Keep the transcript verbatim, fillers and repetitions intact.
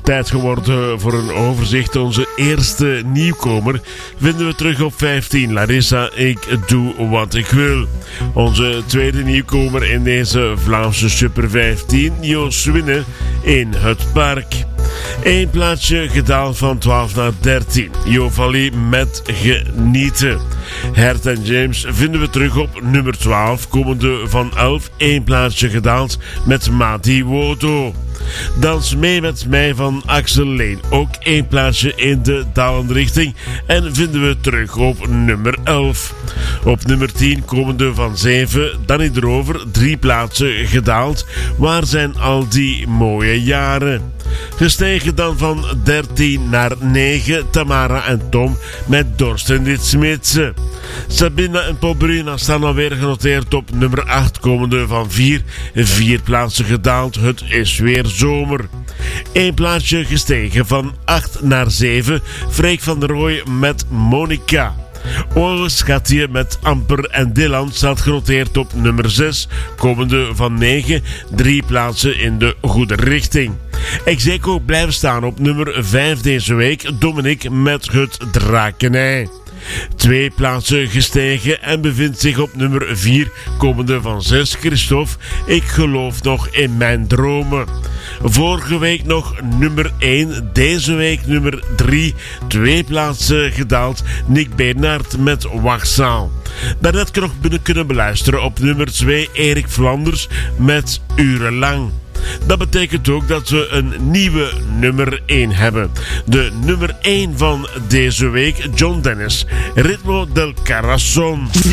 tijd geworden voor een overzicht. Onze eerste nieuwkomer vinden we terug op vijftien. Larissa, ik doe wat ik wil. Onze tweede nieuwkomer in deze Vlaamse Super vijftien. Joost Winne in het park. Eén plaatsje gedaald van twaalf naar dertien. Jovalie met Genieten. Hert en James vinden we terug op nummer twaalf. Komende van elf. Eén plaatsje gedaald met Mati Wodo. Dans mee met mij van Axel Leen. Ook één plaatsje in de dalende richting. En vinden we terug op nummer elf. Op nummer tien komende van zeven. Danny Drover. Drie plaatsen gedaald. Waar zijn al die mooie jaren? Gestegen dan van dertien naar negen. Tamara en Tom met Dorst en dit Smitsen. Sabina en Paul Bruna staan alweer genoteerd op nummer acht. Komende van vier. Vier plaatsen gedaald. Het is weer zomer. Eén plaatsje gestegen van acht naar zeven. Freek van der Rooij met Monica. O Schatje met Amper en Dylan staat genoteerd op nummer zes. Komende van negen. Drie plaatsen in de goede richting. Execo blijft staan op nummer vijf deze week. Dominic met het Drakenij. Twee plaatsen gestegen en bevindt zich op nummer vier. Komende van zes. Christophe, ik geloof nog in mijn dromen. Vorige week nog nummer één. Deze week nummer drie. Twee plaatsen gedaald. Nick Bernhard met Wachtzaal. Daarnet nog binnen kunnen beluisteren op nummer twee. Erik Flanders met Urenlang. Dat betekent ook dat we een nieuwe nummer één hebben. De nummer één van deze week, John Dennis. Ritmo del Corazon.